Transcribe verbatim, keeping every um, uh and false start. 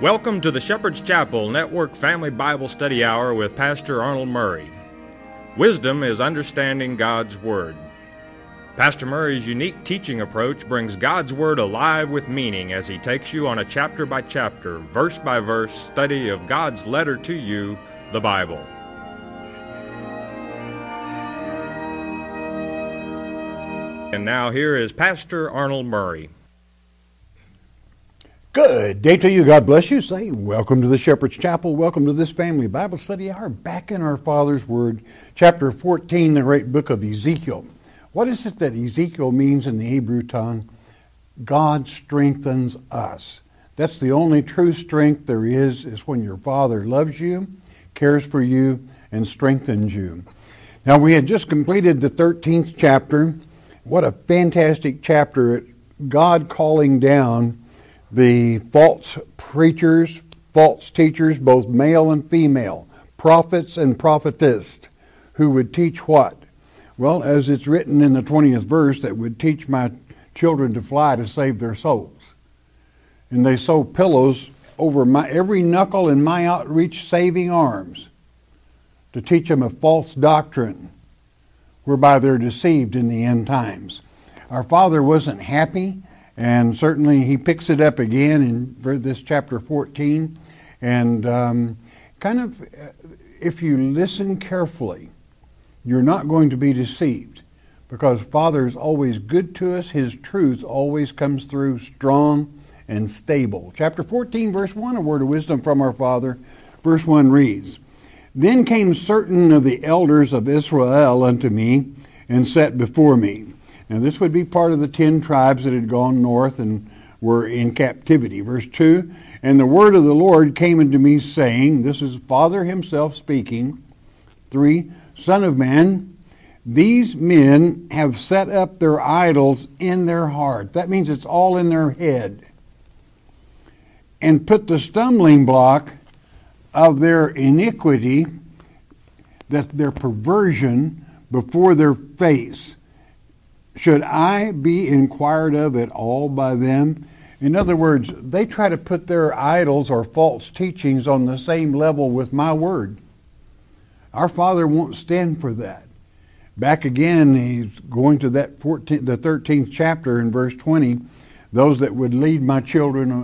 Welcome to the Shepherd's Chapel Network Family Bible Study Hour with Pastor Arnold Murray. Wisdom is understanding God's Word. Pastor Murray's unique teaching approach brings God's Word alive with meaning as he takes you on a chapter-by-chapter, verse-by-verse study of God's letter to you, the Bible. And now here is Pastor Arnold Murray. Good day to you. God bless you. Say, welcome to the Shepherd's Chapel. Welcome to this family Bible study hour. Back in our Father's Word, chapter fourteen, the great book of Ezekiel. What is it that Ezekiel means in the Hebrew tongue? God strengthens us. That's the only true strength there is, is when your Father loves you, cares for you, and strengthens you. Now, we had just completed the thirteenth chapter. What a fantastic chapter. God calling down the false preachers, false teachers, both male and female, prophets and prophetess, who would teach what? Well, as it's written in the twentieth verse, that would teach my children to fly to save their souls. And they sew pillows over my every knuckle in my outreach saving arms to teach them a false doctrine whereby they're deceived in the end times. Our Father wasn't happy. And certainly he picks it up again in this chapter fourteen. And um, kind of, if you listen carefully, you're not going to be deceived. Because Father is always good to us. His truth always comes through strong and stable. Chapter fourteen, verse one, a word of wisdom from our Father. Verse one reads, Then came certain of the elders of Israel unto me, and sat before me. Now this would be part of the ten tribes that had gone north and were in captivity. Verse two, And the word of the Lord came unto me, saying, this is Father himself speaking. Three, Son of man, these men have set up their idols in their heart. That means it's all in their head. And put the stumbling block of their iniquity, that their perversion, before their face. Should I be inquired of at all by them? In other words, they try to put their idols or false teachings on the same level with my word. Our Father won't stand for that. Back again, he's going to that fourteenth, the thirteenth chapter in verse twenty. Those that would lead my children